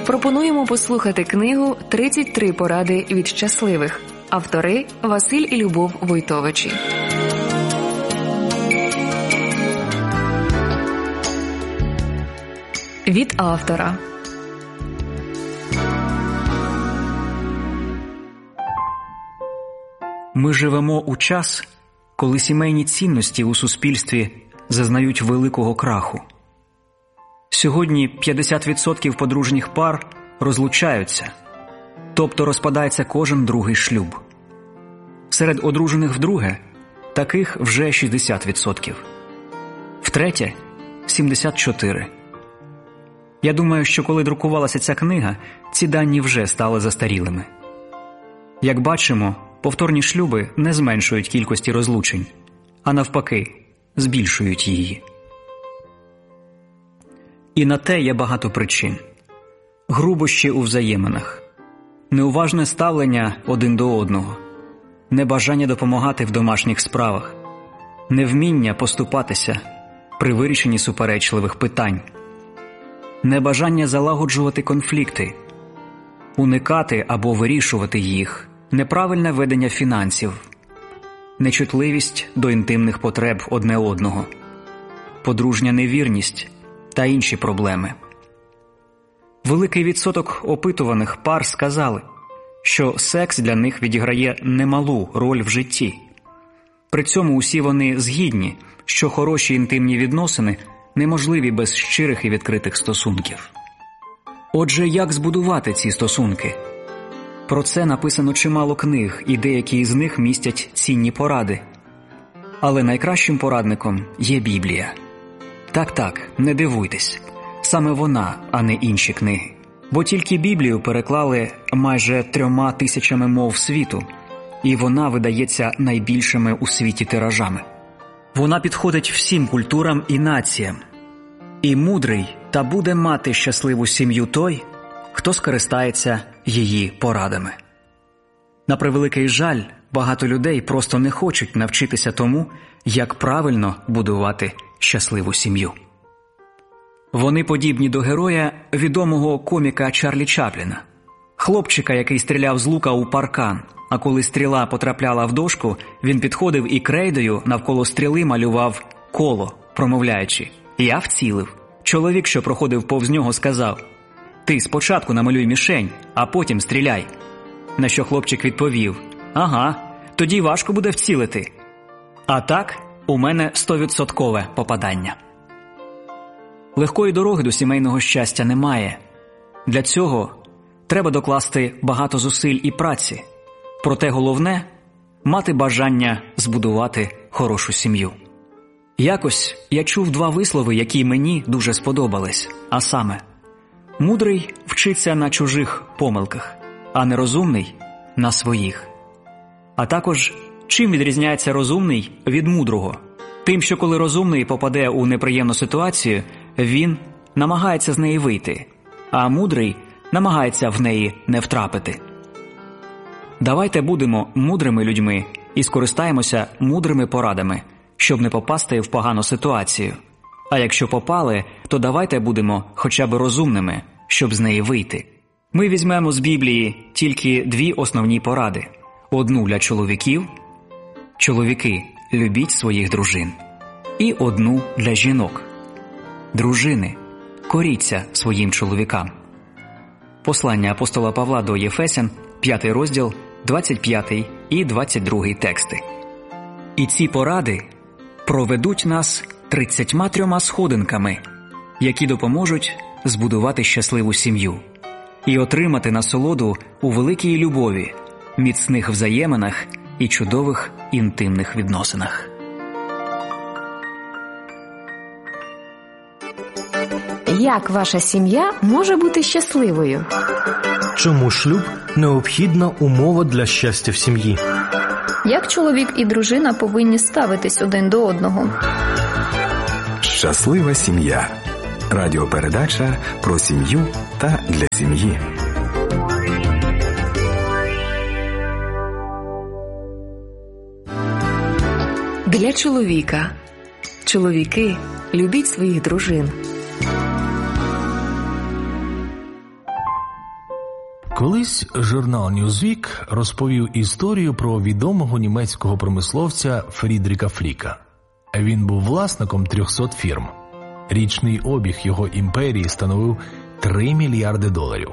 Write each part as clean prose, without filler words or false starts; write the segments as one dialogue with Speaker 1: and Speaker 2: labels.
Speaker 1: Пропонуємо послухати книгу «33 поради від щасливих». Автори – Василь і Любов Войтовичі. Від автора.
Speaker 2: Ми живемо у час, коли сімейні цінності у суспільстві зазнають великого краху. Сьогодні 50% подружніх пар розлучаються, тобто розпадається кожен другий шлюб. Серед одружених вдруге таких вже 60%. Втретє – 74%. Я думаю, що коли друкувалася ця книга, ці дані вже стали застарілими. Як бачимо, повторні шлюби не зменшують кількості розлучень, а навпаки, збільшують її. І на те є багато причин. Грубощі у взаєминах, неуважне ставлення один до одного, небажання допомагати в домашніх справах, невміння поступатися при вирішенні суперечливих питань, небажання залагоджувати конфлікти, уникати або вирішувати їх, неправильне ведення фінансів, нечутливість до інтимних потреб одне одного, подружня невірність та інші проблеми. Великий відсоток опитуваних пар сказали, що секс для них відіграє немалу роль в житті. При цьому усі вони згідні, що хороші інтимні відносини неможливі без щирих і відкритих стосунків. Отже, як збудувати ці стосунки? Про це написано чимало книг, і деякі з них містять цінні поради. Але найкращим порадником є Біблія. Так, не дивуйтесь. Саме вона, а не інші книги. Бо тільки Біблію переклали майже 3000 мов світу, і вона видається найбільшими у світі тиражами. Вона підходить всім культурам і націям. І мудрий та буде мати щасливу сім'ю той, хто скористається її порадами. На превеликий жаль, багато людей просто не хочуть навчитися тому, як правильно будувати щасливу сім'ю. Вони подібні до героя відомого коміка Чарлі Чапліна. Хлопчика, який стріляв з лука у паркан, а коли стріла потрапляла в дошку, він підходив і крейдою навколо стріли малював коло, промовляючи: «Я вцілив». Чоловік, що проходив повз нього, сказав: «Ти спочатку намалюй мішень, а потім стріляй». На що хлопчик відповів: «Ага, тоді важко буде вцілити. А так, у мене 100% попадання». Легкої дороги до сімейного щастя немає. Для цього треба докласти багато зусиль і праці. Проте головне – мати бажання збудувати хорошу сім'ю. Якось я чув 2 вислови, які мені дуже сподобались. А саме: мудрий вчиться на чужих помилках, а нерозумний – на своїх. А також, чим відрізняється розумний від мудрого? Тим, що коли розумний попаде у неприємну ситуацію, він намагається з неї вийти, а мудрий намагається в неї не втрапити. Давайте будемо мудрими людьми і скористаємося мудрими порадами, щоб не попасти в погану ситуацію. А якщо попали, то давайте будемо хоча б розумними, щоб з неї вийти. Ми візьмемо з Біблії тільки 2 основні поради. Одну для чоловіків – чоловіки, любіть своїх дружин. І одну для жінок – дружини, коріться своїм чоловікам. Послання апостола Павла до Єфесян, 5 розділ, 25 і 22 тексти. І ці поради проведуть нас 33 сходинками, які допоможуть збудувати щасливу сім'ю і отримати насолоду у великій любові, міцних взаєминах і чудових інтимних відносинах.
Speaker 1: Як ваша сім'я може бути щасливою?
Speaker 3: Чому шлюб – необхідна умова для щастя в сім'ї?
Speaker 4: Як чоловік і дружина повинні ставитись один до одного?
Speaker 5: Щаслива сім'я. Радіопередача про сім'ю та для сім'ї.
Speaker 1: Для чоловіка. Чоловіки, любіть своїх дружин.
Speaker 3: Колись журнал Newsweek розповів історію про відомого німецького промисловця Фрідріха Фліка. Він був власником 300 фірм. Річний обіг його імперії становив $3 мільярди.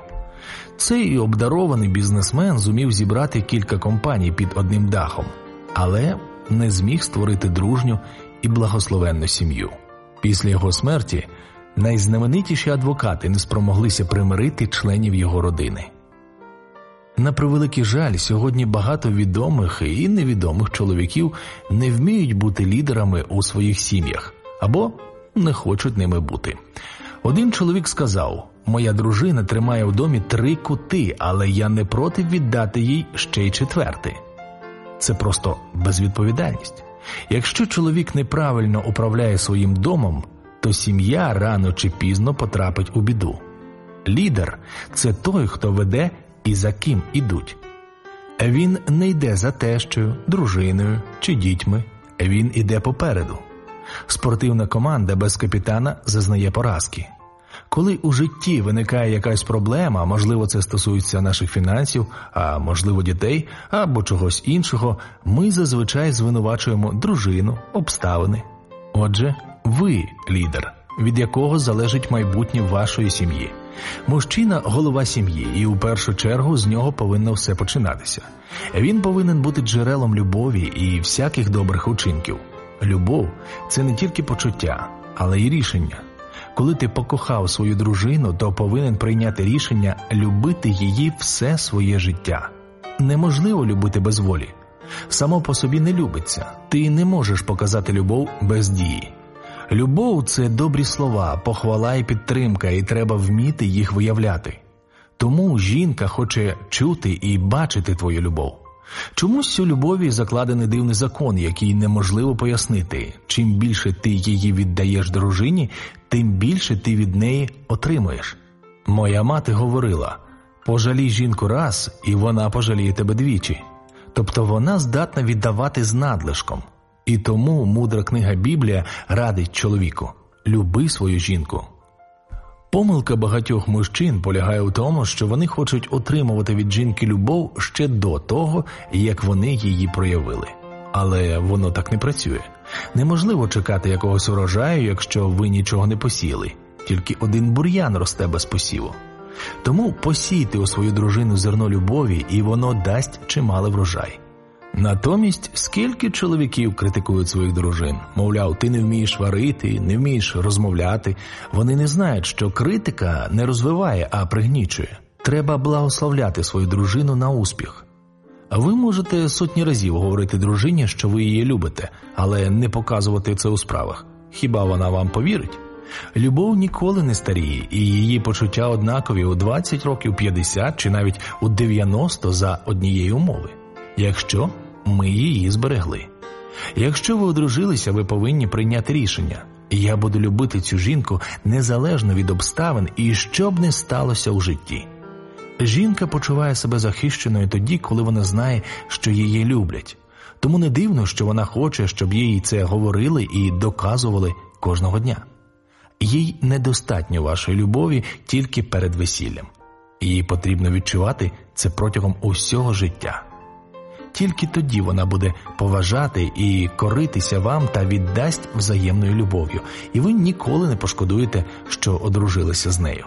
Speaker 3: Цей обдарований бізнесмен зумів зібрати кілька компаній під одним дахом, але не зміг створити дружню і благословенну сім'ю. Після його смерті найзнаменитіші адвокати не спромоглися примирити членів його родини. На превеликий жаль, сьогодні багато відомих і невідомих чоловіків не вміють бути лідерами у своїх сім'ях або не хочуть ними бути. Один чоловік сказав: «Моя дружина тримає в домі 3 кути, але я не проти віддати їй ще й 4-й». Це просто безвідповідальність. Якщо чоловік неправильно управляє своїм домом, то сім'я рано чи пізно потрапить у біду. Лідер – це той, хто веде і за ким ідуть. Він не йде за тещою, дружиною чи дітьми, він іде попереду. Спортивна команда без капітана зазнає поразки. Коли у житті виникає якась проблема, можливо, це стосується наших фінансів, а можливо дітей, або чогось іншого, ми зазвичай звинувачуємо дружину, обставини. Отже, ви лідер, від якого залежить майбутнє вашої сім'ї. Мужчина – голова сім'ї, і у першу чергу з нього повинно все починатися. Він повинен бути джерелом любові і всяких добрих учинків. Любов – це не тільки почуття, але й рішення. Коли ти покохав свою дружину, то повинен прийняти рішення любити її все своє життя. Неможливо любити без волі. Само по собі не любиться. Ти не можеш показати любов без дії. Любов – це добрі слова, похвала і підтримка, і треба вміти їх виявляти. Тому жінка хоче чути і бачити твою любов. Чомусь у любові закладений дивний закон, який неможливо пояснити. Чим більше ти її віддаєш дружині, тим більше ти від неї отримуєш. Моя мати говорила: «Пожалій жінку раз, і вона пожаліє тебе двічі». Тобто вона здатна віддавати з надлишком. І тому мудра книга Біблія радить чоловіку: люби свою жінку. Помилка багатьох мужчин полягає у тому, що вони хочуть отримувати від жінки любов ще до того, як вони її проявили. Але воно так не працює. Неможливо чекати якогось урожаю, якщо ви нічого не посіяли. Тільки один бур'ян росте без посіву. Тому посійте у свою дружину зерно любові, і воно дасть чималий врожай. Натомість, скільки чоловіків критикують своїх дружин? Мовляв, ти не вмієш варити, не вмієш розмовляти. Вони не знають, що критика не розвиває, а пригнічує. Треба благословляти свою дружину на успіх. Ви можете сотні разів говорити дружині, що ви її любите, але не показувати це у справах. Хіба вона вам повірить? Любов ніколи не старіє, і її почуття однакові у 20 років, 50 чи навіть у 90 за однієї умови. Якщо ми її зберегли. Якщо ви одружилися, ви повинні прийняти рішення: я буду любити цю жінку незалежно від обставин і що б не сталося у житті. Жінка почуває себе захищеною тоді, коли вона знає, що її люблять. Тому не дивно, що вона хоче, щоб їй це говорили і доказували кожного дня. Їй недостатньо вашої любові тільки перед весіллям. Їй потрібно відчувати це протягом усього життя. Тільки тоді вона буде поважати і коритися вам та віддасть взаємною любов'ю, і ви ніколи не пошкодуєте, що одружилися з нею.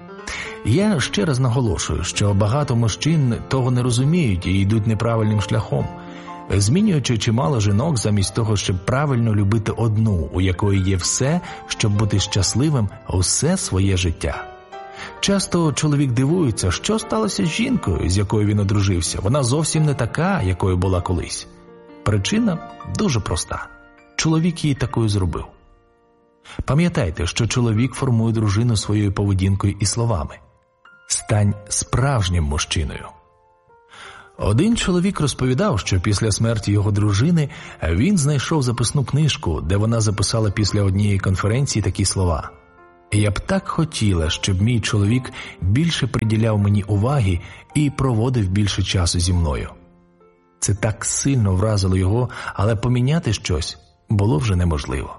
Speaker 3: Я ще раз наголошую, що багато мужчин того не розуміють і йдуть неправильним шляхом, змінюючи чимало жінок замість того, щоб правильно любити одну, у якої є все, щоб бути щасливим усе своє життя. Часто чоловік дивується, що сталося з жінкою, з якою він одружився. Вона зовсім не така, якою була колись. Причина дуже проста. Чоловік її такою зробив. Пам'ятайте, що чоловік формує дружину своєю поведінкою і словами. Стань справжнім мужчиною. Один чоловік розповідав, що після смерті його дружини він знайшов записну книжку, де вона записала після однієї конференції такі слова: «Я б так хотіла, щоб мій чоловік більше приділяв мені уваги і проводив більше часу зі мною». Це так сильно вразило його, але поміняти щось було вже неможливо.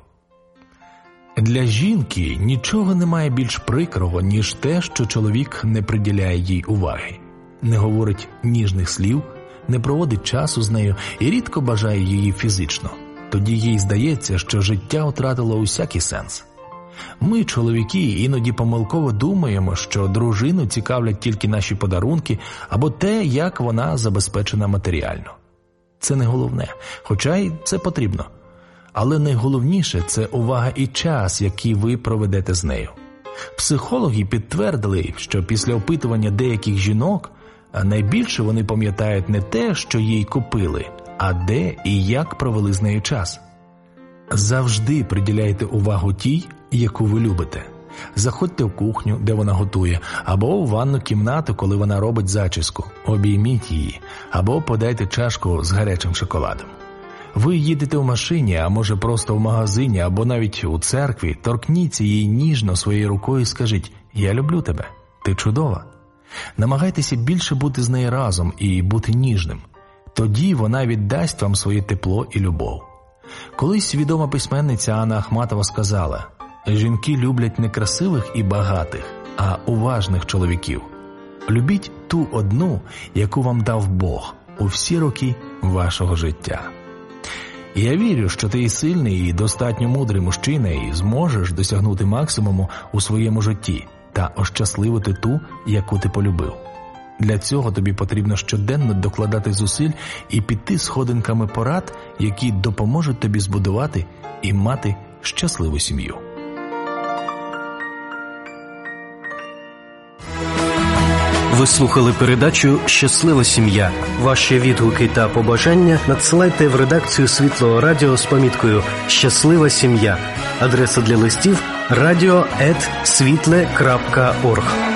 Speaker 3: Для жінки нічого немає більш прикрого, ніж те, що чоловік не приділяє їй уваги. не говорить ніжних слів, не проводить часу з нею і рідко бажає її фізично. Тоді їй здається, що життя втратило усякий сенс. Ми, чоловіки, іноді помилково думаємо, що дружину цікавлять тільки наші подарунки або те, як вона забезпечена матеріально. Це не головне, хоча й це потрібно. Але найголовніше – це увага і час, який ви проведете з нею. Психологи підтвердили, що після опитування деяких жінок найбільше вони пам'ятають не те, що їй купили, а де і як провели з нею час. Завжди приділяйте увагу тій, яку ви любите. Заходьте в кухню, де вона готує, або в ванну кімнату, коли вона робить зачіску. Обійміть її, або подайте чашку з гарячим шоколадом. Ви їдете в машині, а може просто в магазині, або навіть у церкві, торкніться їй ніжно своєю рукою і скажіть: «Я люблю тебе, ти чудова». Намагайтеся більше бути з нею разом і бути ніжним. Тоді вона віддасть вам своє тепло і любов. Колись відома письменниця Анна Ахматова сказала: «Жінки люблять не красивих і багатих, а уважних чоловіків. Любіть ту одну, яку вам дав Бог у всі роки вашого життя». Я вірю, що ти сильний і достатньо мудрий мужчина і зможеш досягнути максимуму у своєму житті та ощасливити ту, яку ти полюбив. Для цього тобі потрібно щоденно докладати зусиль і піти сходинками порад, які допоможуть тобі збудувати і мати щасливу сім'ю.
Speaker 6: Ви слухали передачу «Щаслива сім'я». Ваші відгуки та побажання надсилайте в редакцію Світлого Радіо з поміткою «Щаслива сім'я». Адреса для листів – radio@svitle.org.